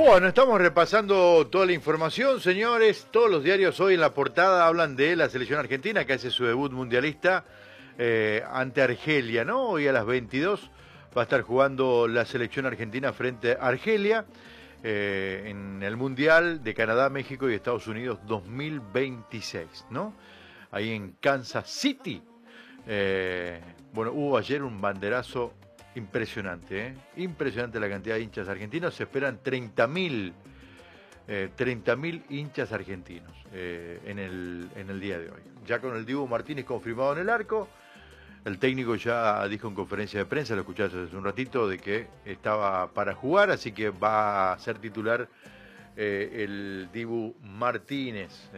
Bueno, estamos repasando toda la información, señores. Todos los diarios hoy en la portada hablan de la selección argentina, que hace su debut mundialista ante Argelia, ¿no? Hoy a las 22 va a estar jugando la selección argentina frente a Argelia en el Mundial de Canadá, México y Estados Unidos 2026, ¿no? Ahí en Kansas City. Bueno, hubo ayer un banderazo impresionante, ¿eh? Impresionante la cantidad de hinchas argentinos. Se esperan 30.000 hinchas argentinos en el día de hoy. Ya con el Dibu Martínez confirmado en el arco. El técnico ya dijo en conferencia de prensa, lo escuchaste hace un ratito, de que estaba para jugar, así que va a ser titular el Dibu Martínez.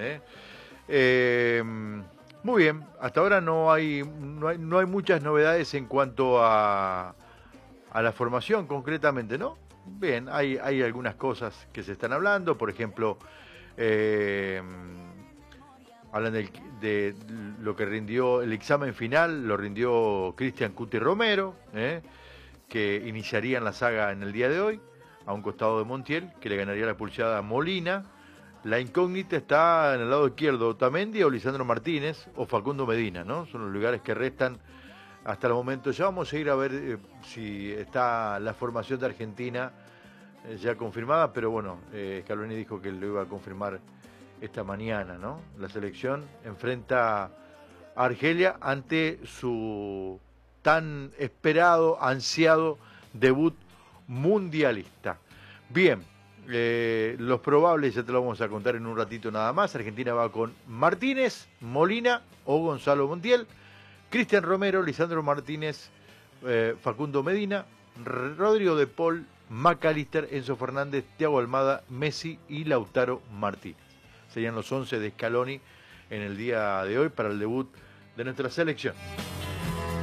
Muy bien, hasta ahora no hay muchas novedades en cuanto a la formación concretamente, ¿no? Bien, hay algunas cosas que se están hablando, por ejemplo, hablan de lo que rindió el examen final, lo rindió Cristian Cuti Romero, que iniciarían la saga en el día de hoy, a un costado de Montiel, que le ganaría la pulseada a Molina. La incógnita está en el lado izquierdo, Otamendi o Lisandro Martínez o Facundo Medina, ¿no? Son los lugares que restan hasta el momento. Ya vamos a ir a ver si está la formación de Argentina ya confirmada, pero bueno, Scaloni dijo que lo iba a confirmar esta mañana, ¿no? La selección enfrenta a Argelia ante su tan esperado, ansiado debut mundialista. Bien, los probables ya te lo vamos a contar en un ratito nada más. Argentina va con Martínez, Molina o Gonzalo Montiel, Cristian Romero, Lisandro Martínez, Facundo Medina, Rodrigo de Paul, McAllister, Enzo Fernández, Thiago Almada, Messi y Lautaro Martínez. Serían los 11 de Scaloni en el día de hoy para el debut de nuestra selección.